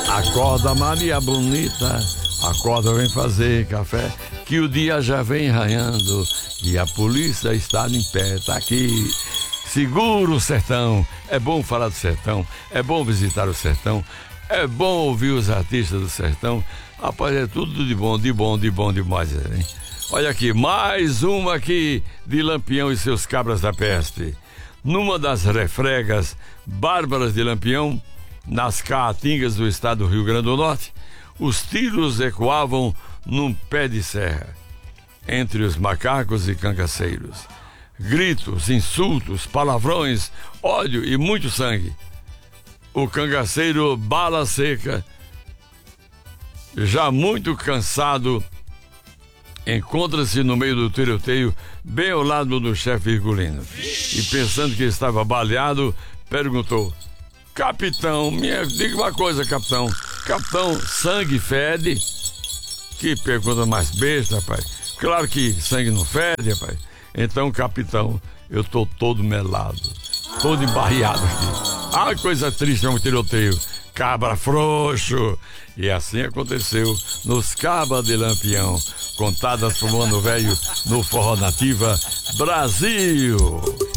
Acorda, Maria Bonita, acorda, vem fazer café, que o dia já vem raiando e a polícia está em pé, tá aqui. Segura o sertão, é bom falar do sertão, é bom visitar o sertão, é bom ouvir os artistas do sertão. Rapaz, é tudo de bom, de bom, de bom demais, hein? Olha aqui, mais uma aqui de Lampião e seus cabras da peste. Numa das refregas bárbaras de Lampião, nas caatingas do estado do Rio Grande do Norte, os tiros ecoavam num pé de serra, entre os macacos e cangaceiros. Gritos, insultos, palavrões, ódio e muito sangue. O cangaceiro Bala Seca, já muito cansado, encontra-se no meio do tiroteio, bem ao lado do chefe Virgulino. E pensando que estava baleado, perguntou: capitão, diga uma coisa, capitão. Capitão, sangue fede? Que pergunta mais besta, rapaz. Claro que sangue não fede, rapaz. Então, capitão, eu tô todo melado, todo embarreado aqui. Ah, coisa triste, é um tiroteio. Cabra frouxo. E assim aconteceu nos Cabas de Lampião, contadas por Mano Velho no Forró Nativa Brasil.